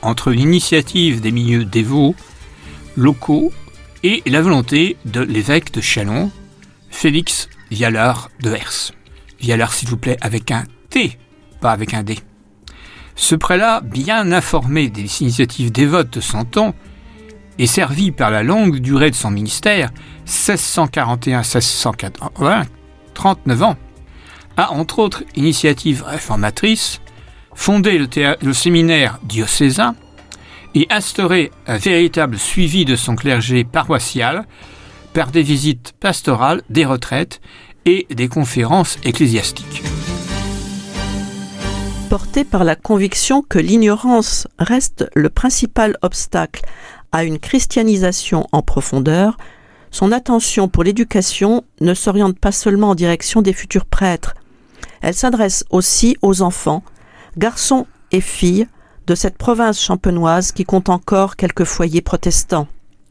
entre l'initiative des milieux dévots, locaux et la volonté de l'évêque de Châlons, Félix Vialard de Hers. Vialard, s'il vous plaît, avec un T, pas avec un D. Ce prélat, bien informé des initiatives dévotes de son temps et servi par la longue durée de son ministère, 1641-1680, 39 ans, a entre autres initiatives réformatrices fondé le séminaire diocésain et instauré un véritable suivi de son clergé paroissial par des visites pastorales, des retraites et des conférences ecclésiastiques. Porté par la conviction que l'ignorance reste le principal obstacle à une christianisation en profondeur, son attention pour l'éducation ne s'oriente pas seulement en direction des futurs prêtres. Elle s'adresse aussi aux enfants, garçons et filles de cette province champenoise qui compte encore quelques foyers protestants.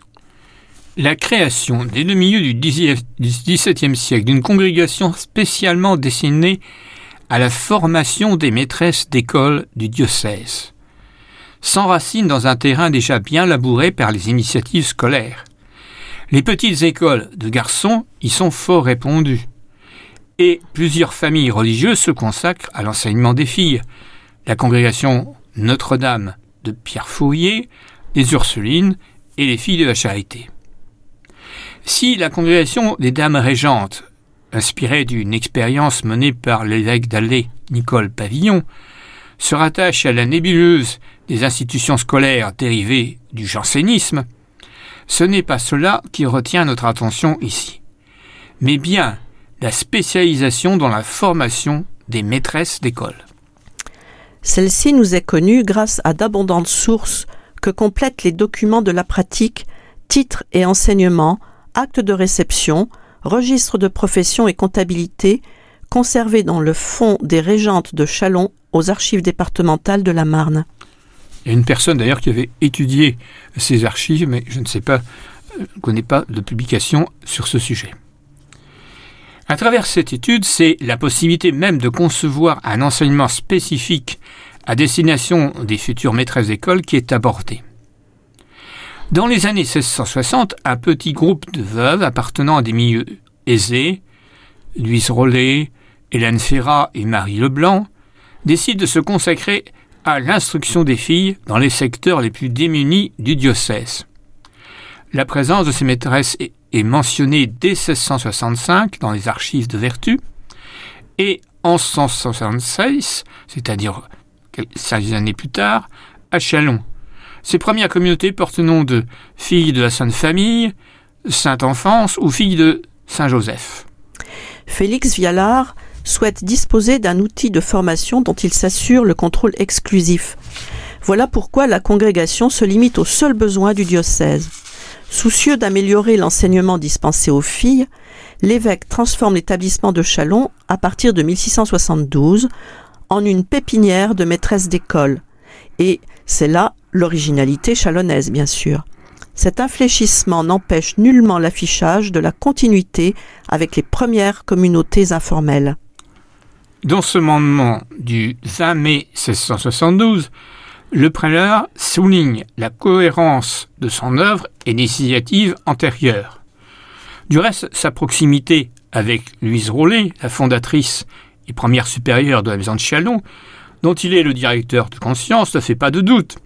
La création, dès le milieu du XVIIe siècle, d'une congrégation spécialement destinée à la formation des maîtresses d'école du diocèse, s'enracine dans un terrain déjà bien labouré par les initiatives scolaires. Les petites écoles de garçons y sont fort répandues, et plusieurs familles religieuses se consacrent à l'enseignement des filles. La congrégation Notre-Dame de Pierrefourier, les Ursulines et les Filles de la Charité. Si la congrégation des Dames Régentes, inspirée d'une expérience menée par l'évêque d'Alais, Nicole Pavillon, se rattache à la nébuleuse des institutions scolaires dérivées du jansénisme, ce n'est pas cela qui retient notre attention ici, mais bien la spécialisation dans la formation des maîtresses d'école. Celle-ci nous est connue grâce à d'abondantes sources que complètent les documents de la pratique, titres et enseignements, actes de réception, registres de profession et comptabilité, conservés dans le fonds des Régentes de Châlons aux archives départementales de la Marne. Il y a une personne d'ailleurs qui avait étudié ces archives, mais je ne connais pas de publication sur ce sujet. À travers cette étude, c'est la possibilité même de concevoir un enseignement spécifique à destination des futures maîtresses d'école qui est abordée. Dans les années 1660, un petit groupe de veuves appartenant à des milieux aisés, Louise Rollet, Hélène Ferrat et Marie Leblanc, décident de se consacrer à l'instruction des filles dans les secteurs les plus démunis du diocèse. La présence de ces maîtresses est mentionnée dès 1665 dans les archives de Vertus et en 1666, c'est-à-dire 5 années plus tard, à Châlons. Ces premières communautés portent le nom de filles de la Sainte Famille, Sainte Enfance ou filles de Saint Joseph. Félix Vialard souhaite disposer d'un outil de formation dont il s'assure le contrôle exclusif. Voilà pourquoi la congrégation se limite aux seuls besoins du diocèse. Soucieux d'améliorer l'enseignement dispensé aux filles, l'évêque transforme l'établissement de Châlons à partir de 1672 en une pépinière de maîtresses d'école. Et c'est là l'originalité chalonnaise, bien sûr. Cet infléchissement n'empêche nullement l'affichage de la continuité avec les premières communautés informelles. Dans ce mandement du 20 mai 1672, le prélat souligne la cohérence de son œuvre et des initiatives antérieures. Du reste, sa proximité avec Louise Rollet, la fondatrice et première supérieure de la maison de Châlons, dont il est le directeur de conscience, ne fait pas de doute.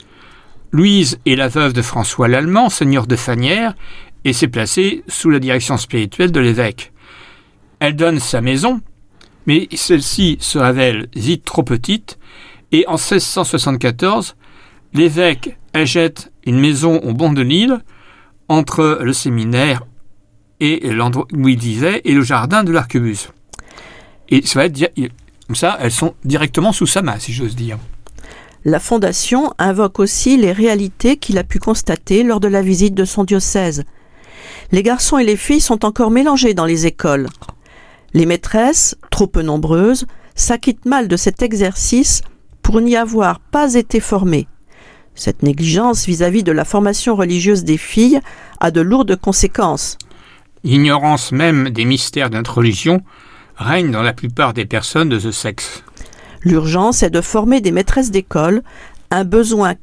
Louise est la veuve de François l'Allemand, seigneur de Fagnières, et s'est placée sous la direction spirituelle de l'évêque. Elle donne sa maison, mais celle-ci se révèle vite trop petite, et en 1674, l'évêque achète une maison au bord de l'île, entre le séminaire et l'endroit où il vivait, et le jardin de l'Arquebuse. Et ça va être comme ça, elles sont directement sous sa main, si j'ose dire. La Fondation invoque aussi les réalités qu'il a pu constater lors de la visite de son diocèse. Les garçons et les filles sont encore mélangés dans les écoles. Les maîtresses, trop peu nombreuses, s'acquittent mal de cet exercice pour n'y avoir pas été formées. Cette négligence vis-à-vis de la formation religieuse des filles a de lourdes conséquences. L'ignorance même des mystères de notre religion règne dans la plupart des personnes de ce sexe. L'urgence est de former des maîtresses d'école, un besoin